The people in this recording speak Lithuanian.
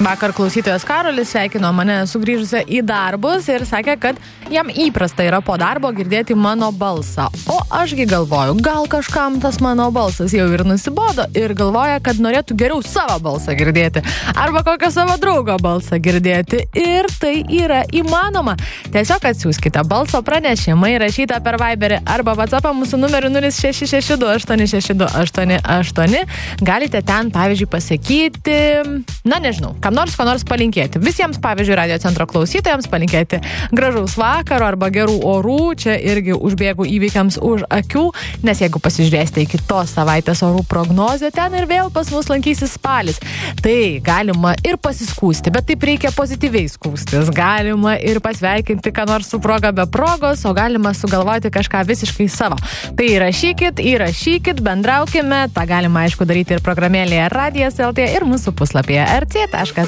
Vakar klausytojas Karolis sveikino mane sugrįžusią į darbus ir sakė, kad jam įprasta yra po darbo girdėti mano balsą. O ašgi galvoju, gal kažkam tas mano balsas jau ir nusibodo ir galvoja, kad norėtų geriau savo balsą girdėti arba kokio savo draugo balsą girdėti. Ir tai yra įmanoma. Tiesiog atsiųskite balso pranešimą įrašytą per Viberį arba WhatsAppą mūsų numeriu 0662862888. Galite ten, pavyzdžiui, pasakyti, na nežinau, kam nors ko nors palinkėti. Visiems, pavyzdžiui, Radio Centro klausytojams palinkėti gražaus vakaro arba gerų orų. Čia irgi užbėgu įvykiams už akių, nes jeigu pasižiūrėsite į kitos savaitės orų prognozę, ten ir vėl pas mus lankysis spalis. Tai galima ir pasiskūsti, bet taip reikia pozityviai skūstis. Galima ir pasveikinti ką nors su proga be progos, o galima sugalvoti kažką visiškai savo. Tai įrašykit, bendraukime. Ta galima, aišku, daryti ir programėlėje Radijas LT ir mūsų puslapyje rc.lt.